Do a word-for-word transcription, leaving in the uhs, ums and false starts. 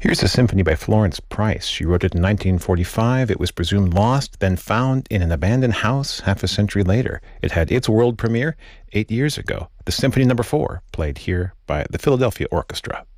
Here's a symphony by Florence Price. She wrote it in nineteen forty-five. It was presumed lost, then found in an abandoned house half a century later. It had its world premiere eight years ago. The Symphony Number Four, played here by the Philadelphia Orchestra.